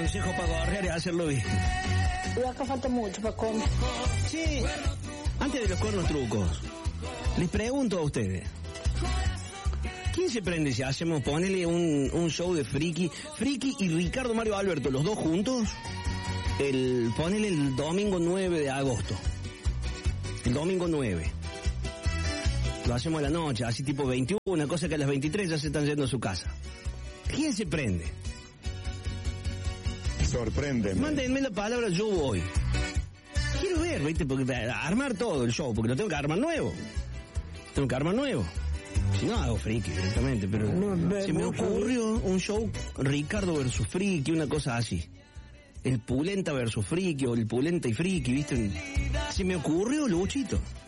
consejo para gorrear es hacerlo bien. Y acá falta mucho para comer. Sí. Antes de los cuernos trucos, les pregunto a ustedes. ¿Quién se prende si hacemos, ponele un show de Friki y Ricardo Mario Alberto, los dos juntos? Ponele el domingo 9 de agosto. El domingo 9. Lo hacemos a la noche, así tipo 21, una cosa que a las 23 ya se están yendo a su casa. ¿Quién se prende? Sorpréndeme. Mándenme la palabra, yo voy. Quiero ver, ¿viste? Porque armar todo el show, porque lo tengo que armar nuevo. Si no, hago Friki directamente, pero se me ocurrió un show Ricardo versus Friki, una cosa así. El Pulenta versus Friki, o el Pulenta y Friki, ¿viste? Se me ocurrió, Luchito.